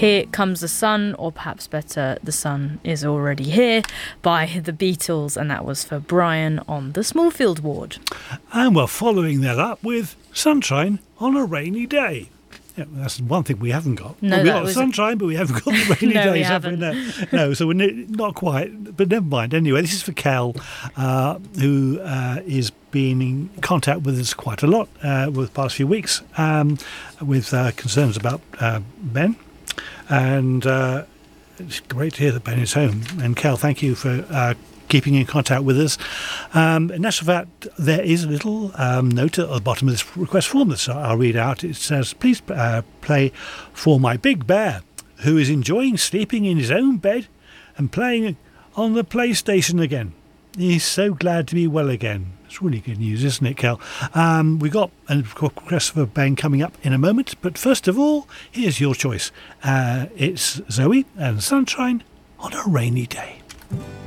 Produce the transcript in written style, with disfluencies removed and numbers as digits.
Here Comes the Sun, or perhaps better, The Sun Is Already Here, by the Beatles, and that was for Brian on the Smallfield ward. And we're following that up with Sunshine on a Rainy Day. Yeah, that's one thing we haven't got. No, we've got sunshine, but we haven't got the rainy No, we days. haven't. No, so we're not quite, but never mind. Anyway, this is for Cal, who is being in contact with us quite a lot with the past few weeks with concerns about Ben. And it's great to hear that Ben is home. And Cal, thank you for keeping in contact with us. In actual fact, there is a little note at the bottom of this request form that I'll read out. It says, please play for my big bear, who is enjoying sleeping in his own bed and playing on the PlayStation again. He's so glad to be well again. It's really good news, isn't it, Kel? We've got a request for Ben coming up in a moment, but first of all, here's your choice. It's Zoe and Sunshine on a Rainy Day.